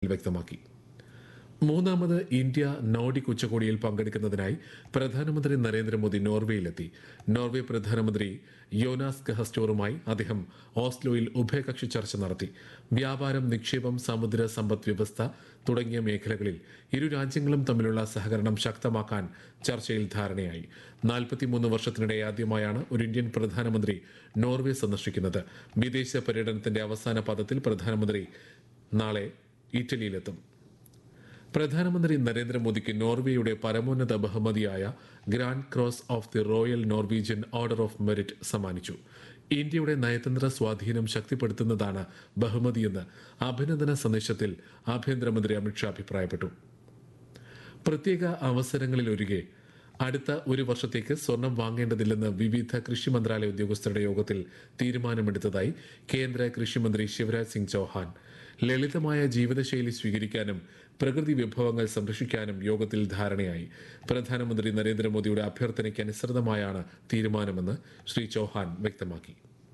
വ്യക്തമാക്കി. മൂന്നാമത് India Nordic ഉച്ചകോടിയിൽ പങ്കെടുക്കുന്നതിനായി പ്രധാനമന്ത്രി നരേന്ദ്രമോദി നോർവേയിലെത്തി. നോർവേ പ്രധാനമന്ത്രി യോനാസ് ഗഹസ്റ്റോറുമായി അദ്ദേഹം ഓസ്ലോയിൽ ഉഭയകക്ഷി ചർച്ച നടത്തി. വ്യാപാരം, നിക്ഷേപം, സമുദ്ര സമ്പദ് വ്യവസ്ഥ തുടങ്ങിയ മേഖലകളിൽ ഇരു രാജ്യങ്ങളും തമ്മിലുള്ള സഹകരണം ശക്തമാക്കാൻ ചർച്ചയിൽ ധാരണയായി. 43 വർഷത്തിനിടെ ആദ്യമായാണ് ഒരു ഇന്ത്യൻ പ്രധാനമന്ത്രി നോർവേ സന്ദർശിക്കുന്നത്. വിദേശ പര്യടനത്തിന്റെ അവസാന പാദത്തിൽ പ്രധാനമന്ത്രി നാളെ ഇറ്റലിയിലെത്തും. പ്രധാനമന്ത്രി നരേന്ദ്രമോദിക്ക് നോർവേയുടെ പരമോന്നത ബഹുമതിയായ grand cross of the royal Norwegian order of merit സമ്മാനിച്ചു. ഇന്ത്യയുടെ നയതന്ത്ര സ്വാധീനം ശക്തിപ്പെടുത്തുന്നതാണ് ബഹുമതിയെന്ന് അഭിനന്ദന സന്ദേശത്തിൽ ആഭ്യന്തരമന്ത്രി അമിത്ഷാ അഭിപ്രായപ്പെട്ടു. പ്രത്യേക അവസരങ്ങളിലൊഴികെ അടുത്ത ഒരു വർഷത്തേക്ക് സ്വർണം വാങ്ങേണ്ടതില്ലെന്ന് വിവിധ കൃഷി മന്ത്രാലയ ഉദ്യോഗസ്ഥരുടെ യോഗത്തിൽ തീരുമാനമെടുത്തതായി കേന്ദ്ര കൃഷിമന്ത്രി ശിവരാജ് സിംഗ് ചൌഹാൻ. ലളിതമായ ജീവിതശൈലി സ്വീകരിക്കാനും പ്രകൃതി വിഭവങ്ങൾ സംരക്ഷിക്കാനും യോഗത്തിൽ ധാരണയായി. പ്രധാനമന്ത്രി നരേന്ദ്രമോദിയുടെ അഭ്യർത്ഥനയ്ക്ക് അനുസൃതമായാണ് തീരുമാനമെന്ന് ശ്രീ ചൌഹാൻ വ്യക്തമാക്കി.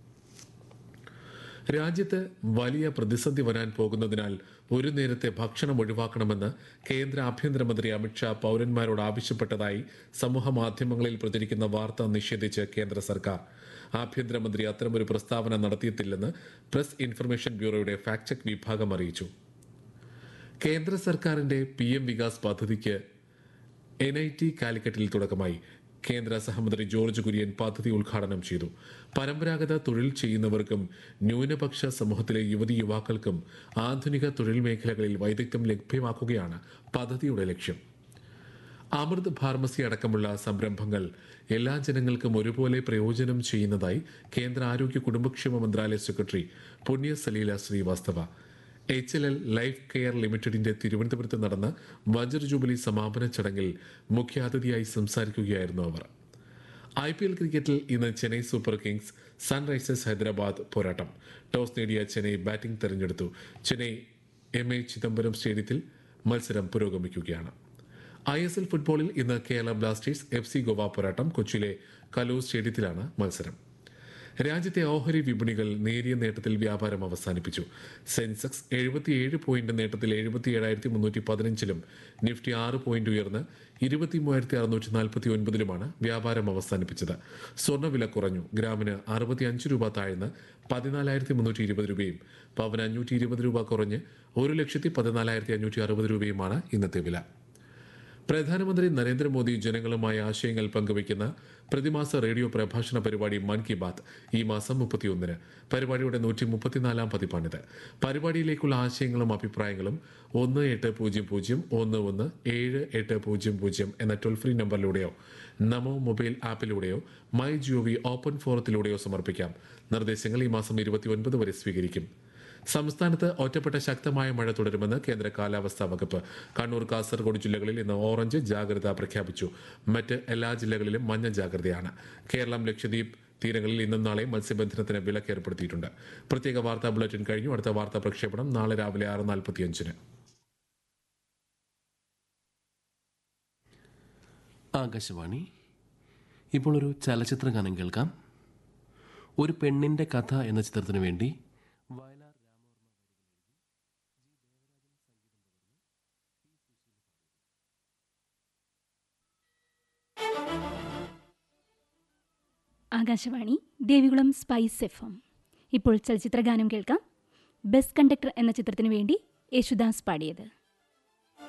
രാജ്യത്ത് വലിയ പ്രതിസന്ധി വരാൻ പോകുന്നതിനാൽ ഒരു നേരത്തെ ഭക്ഷണം ഒഴിവാക്കണമെന്ന് കേന്ദ്ര ആഭ്യന്തരമന്ത്രി അമിത്ഷാ പൌരന്മാരോട് ആവശ്യപ്പെട്ടതായി സമൂഹമാധ്യമങ്ങളിൽ പ്രചരിക്കുന്ന വാർത്ത നിഷേധിച്ച് കേന്ദ്ര സർക്കാർ. ആഭ്യന്തരമന്ത്രി അത്തരമൊരു പ്രസ്താവന നടത്തിയിട്ടില്ലെന്ന് പ്രസ് ഇൻഫർമേഷൻ ബ്യൂറോയുടെ ഫാക്ട് ചെക്ക് വിഭാഗം അറിയിച്ചു. കേന്ദ്ര സർക്കാരിന്റെ PM വികാസ് പദ്ധതിക്ക് NIT കാലിക്കറ്റിൽ തുടക്കമായി. കേന്ദ്ര സഹമന്ത്രി ജോർജ് കുര്യൻ പദ്ധതി ഉദ്ഘാടനം ചെയ്തു. പരമ്പരാഗത തൊഴിൽ ചെയ്യുന്നവർക്കും ന്യൂനപക്ഷ സമൂഹത്തിലെ യുവതി യുവാക്കൾക്കും ആധുനിക തൊഴിൽ മേഖലകളിൽ വൈദഗ്ധ്യം ലഭ്യമാക്കുകയാണ് പദ്ധതിയുടെ ലക്ഷ്യം. അമൃത് ഫാർമസി അടക്കമുള്ള സംരംഭങ്ങൾ എല്ലാ ജനങ്ങൾക്കും ഒരുപോലെ പ്രയോജനം ചെയ്യുന്നതായി കേന്ദ്ര ആരോഗ്യ കുടുംബക്ഷേമ മന്ത്രാലയ സെക്രട്ടറി പുണ്യ Saleela Srivastava. HLL life care ലിമിറ്റഡിന്റെ തിരുവനന്തപുരത്ത് നടന്ന വജ്ര ജൂബിലി സമാപന ചടങ്ങിൽ മുഖ്യാതിഥിയായി സംസാരിക്കുകയായിരുന്നു അവർ. IPL ക്രിക്കറ്റിൽ ഇന്ന് Chennai super Kings Sunrisers Hyderabad പോരാട്ടം. ടോസ് നേടിയ ചെന്നൈ ബാറ്റിംഗ് തെരഞ്ഞെടുത്തു. ചെന്നൈ MA ചിദംബരം സ്റ്റേഡിയത്തിൽ മത്സരം പുരോഗമിക്കുകയാണ്. ISL ഫുട്ബോളിൽ ഇന്ന് കേരള ബ്ലാസ്റ്റേഴ്സ് FC ഗോവ പോരാട്ടം. കൊച്ചിയിലെ കലൂർ സ്റ്റേഡിയത്തിലാണ് മത്സരം. രാജ്യത്തെ ഓഹരി വിപണികൾ നേരിയ നേട്ടത്തിൽ വ്യാപാരം അവസാനിപ്പിച്ചു. സെൻസെക്സ് 77 പോയിന്റ് നേട്ടത്തിൽ 77,315-ലും നിഫ്റ്റി 6 പോയിന്റ് ഉയർന്ന് 23,649-ലുമാണ് വ്യാപാരം അവസാനിപ്പിച്ചത്. സ്വർണ്ണവില കുറഞ്ഞു. ഗ്രാമിന് 65 രൂപ താഴ്ന്ന് 14,320 രൂപയും പവന് 520 രൂപ കുറഞ്ഞ് 1,14,560 രൂപയുമാണ് ഇന്നത്തെ വില. പ്രധാനമന്ത്രി നരേന്ദ്രമോദി ജനങ്ങളുമായി ആശയങ്ങൾ പങ്കുവയ്ക്കുന്ന പ്രതിമാസ റേഡിയോ പ്രഭാഷണ പരിപാടി മൻ കി ബാത്ത് ഈ മാസം 31-ന്. പരിപാടിയുടെ 134-ാം പതിപ്പാണിത്. പരിപാടിയിലേക്കുള്ള ആശയങ്ങളും അഭിപ്രായങ്ങളും 1800-11-7800 എന്ന toll free നമ്പറിലൂടെയോ Namo mobile ആപ്പിലൂടെയോ my GOV open ഫോറത്തിലൂടെയോ സമർപ്പിക്കാം. നിർദ്ദേശങ്ങൾ ഈ മാസം 29 വരെ സ്വീകരിക്കും. സംസ്ഥാനത്ത് ഒറ്റപ്പെട്ട ശക്തമായ മഴ തുടരുമെന്ന് കേന്ദ്ര കാലാവസ്ഥാ വകുപ്പ്. കണ്ണൂർ, കാസർഗോഡ് ജില്ലകളിൽ ഇന്ന് ഓറഞ്ച് ജാഗ്രത പ്രഖ്യാപിച്ചു. മറ്റ് എല്ലാ ജില്ലകളിലും മഞ്ഞ ജാഗ്രതയാണ്. കേരളം, ലക്ഷദ്വീപ് തീരങ്ങളിൽ ഇന്നും നാളെയും മത്സ്യബന്ധനത്തിന് വിലക്ക് ഏർപ്പെടുത്തിയിട്ടുണ്ട്. പ്രത്യേക വാർത്താ ബുള്ളറ്റിൻ കഴിഞ്ഞു. അടുത്ത വാർത്താ പ്രക്ഷേപണം നാളെ രാവിലെ 6:45-ന്. ആകാശവാണി. ഇപ്പോൾ ഒരു ചലച്ചിത്ര ഗാനം കേൾക്കാം. ഒരു പെണ്ണിന്റെ കഥ എന്ന ചിത്രത്തിനു വേണ്ടി ആകാശവാണി ദേവികുളം സ്പൈസ് FM. ഇപ്പോൾ ചലച്ചിത്ര ഗാനം കേൾക്കാം. ബസ് കണ്ടക്ടർ എന്ന ചിത്രത്തിനു വേണ്ടി യേശുദാസ് പാടിയത്.